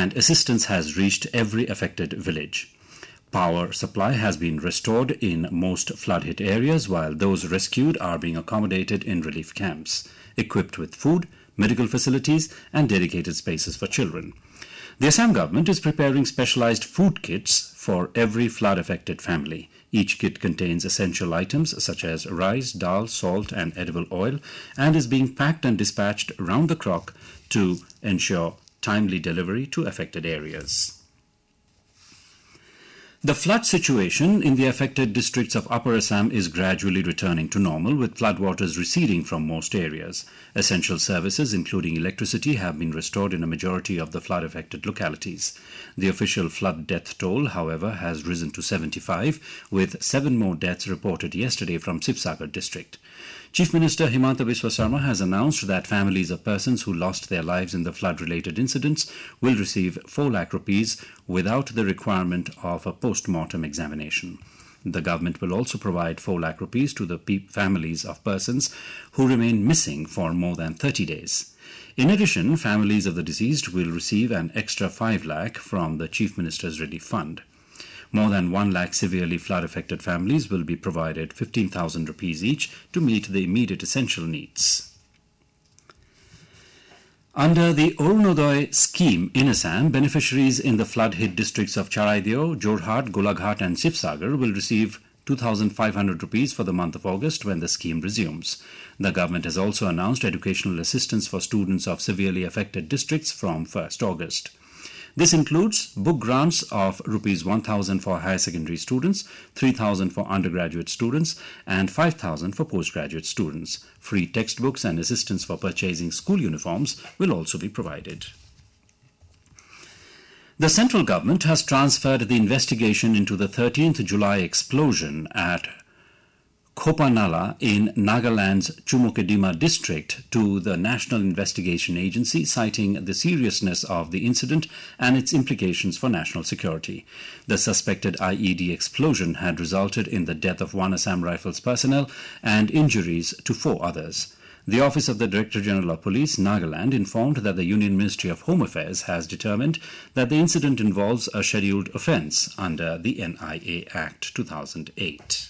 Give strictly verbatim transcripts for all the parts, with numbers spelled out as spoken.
and assistance has reached every affected village. Power supply has been restored in most flood-hit areas, while those rescued are being accommodated in relief camps, equipped with food, medical facilities, and dedicated spaces for children. The Assam government is preparing specialized food kits for every flood-affected family. Each kit contains essential items such as rice, dal, salt, and edible oil, and is being packed and dispatched round the clock to ensure timely delivery to affected areas. The flood situation in the affected districts of Upper Assam is gradually returning to normal, with floodwaters receding from most areas. Essential services, including electricity, have been restored in a majority of the flood-affected localities. The official flood death toll, however, has risen to seventy-five, with seven more deaths reported yesterday from Sibsagar district. Chief Minister Himanta Biswa Sarma has announced that families of persons who lost their lives in the flood-related incidents will receive four lakh rupees without the requirement of a post-mortem examination. The government will also provide four lakh rupees to the families of persons who remain missing for more than thirty days. In addition, families of the deceased will receive an extra five lakh from the Chief Minister's Relief Fund. More than one lakh severely flood-affected families will be provided fifteen thousand rupees each to meet the immediate essential needs. Under the Arunodaya scheme in Assam, beneficiaries in the flood-hit districts of Charaideo, Jorhat, Golaghat and Sibsagar will receive two thousand five hundred rupees for the month of August when the scheme resumes. The government has also announced educational assistance for students of severely affected districts from first August. This includes book grants of rupees one thousand for higher secondary students, three thousand for undergraduate students, and five thousand for postgraduate students. Free textbooks and assistance for purchasing school uniforms will also be provided. The central government has transferred the investigation into the thirteenth July explosion at Khopanala in Nagaland's Chumokedima district to the National Investigation Agency, citing the seriousness of the incident and its implications for national security. The suspected I E D explosion had resulted in the death of one Assam Rifles personnel and injuries to four others. The Office of the Director General of Police, Nagaland, informed that the Union Ministry of Home Affairs has determined that the incident involves a scheduled offence under the N I A Act two thousand eight.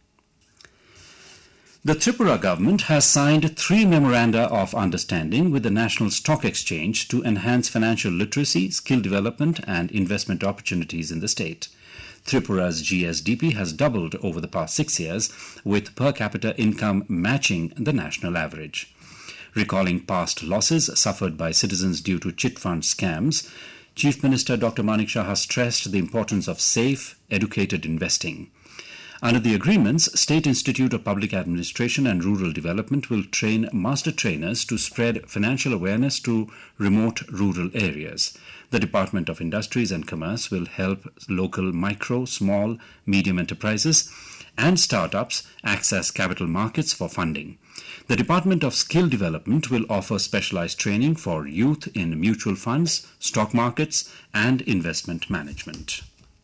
The Tripura government has signed three memoranda of understanding with the National Stock Exchange to enhance financial literacy, skill development and investment opportunities in the state. Tripura's G S D P has doubled over the past six years, with per capita income matching the national average. Recalling past losses suffered by citizens due to chit fund scams, Chief Minister Doctor Manik Shah has stressed the importance of safe, educated investing. Under the agreements, State Institute of Public Administration and Rural Development will train master trainers to spread financial awareness to remote rural areas. The Department of Industries and Commerce will help local micro, small, medium enterprises and startups access capital markets for funding. The Department of Skill Development will offer specialized training for youth in mutual funds, stock markets, and investment management.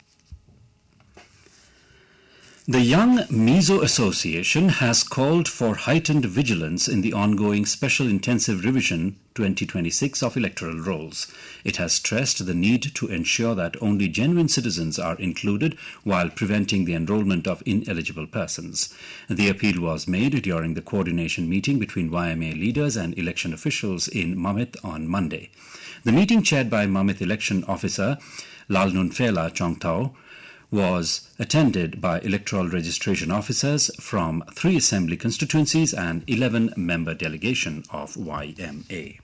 The Young Mizo Association has called for heightened vigilance in the ongoing Special Intensive Revision twenty twenty-six of electoral rolls. It has stressed the need to ensure that only genuine citizens are included while preventing the enrollment of ineligible persons. The appeal was made during the coordination meeting between Y M A leaders and election officials in Mamit on Monday. The meeting, chaired by Mamit election officer Lalnunfela Chongtao, was attended by electoral registration officers from three assembly constituencies and eleven member delegation of Y M A.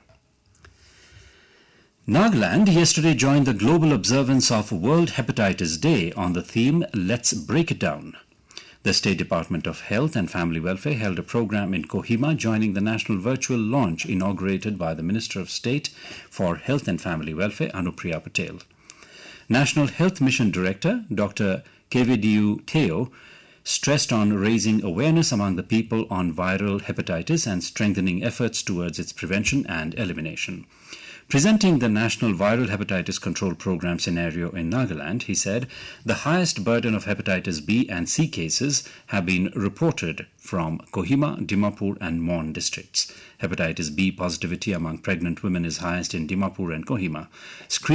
Nagaland yesterday joined the global observance of World Hepatitis Day on the theme Let's Break It Down. The State Department of Health and Family Welfare held a program in Kohima, joining the national virtual launch inaugurated by the Minister of State for Health and Family Welfare, Anupriya Patel. National Health Mission Director Doctor Kevedu Teo stressed on raising awareness among the people on viral hepatitis and strengthening efforts towards its prevention and elimination. Presenting the National Viral Hepatitis Control Program scenario in Nagaland, he said the highest burden of hepatitis B and C cases have been reported from Kohima, Dimapur and Mon districts. Hepatitis B positivity among pregnant women is highest in Dimapur and Kohima. Screen